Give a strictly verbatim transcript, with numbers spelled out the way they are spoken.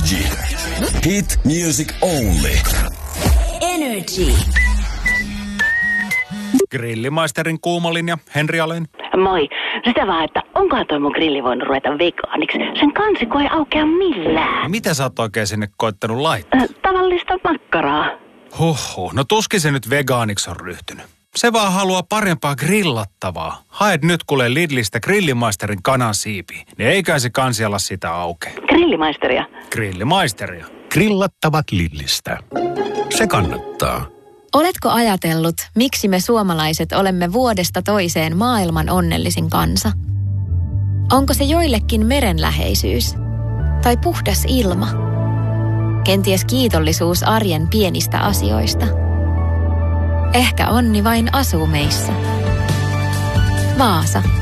Energy. Hit music only. Energy. Grillimaisterin kuumalinja, Henri Alén. Moi. Sitä vaan, että onkohan toi mun grilli voinut ruveta vegaaniksi. Sen kansikko ei aukea millään. Mitä sä oot oikein sinne koittanut laittaa? Äh, tavallista makkaraa. Huhhuh, no tuskin se nyt vegaaniksi on ryhtynyt. Se vaan haluaa parempaa grillattavaa. Haet nyt kuule Lidlistä Grillimaisterin kanansiipiä. Niin eikä se kansi ala sitä aukea. Grillimaisteria. Grillimaisteria. Grillattavat Lidlistä. Se kannattaa. Oletko ajatellut, miksi me suomalaiset olemme vuodesta toiseen maailman onnellisin kansa? Onko se joillekin merenläheisyys? Tai puhdas ilma? Kenties kiitollisuus arjen pienistä asioista? Ehkä onni vain asuu meissä. Vaasa.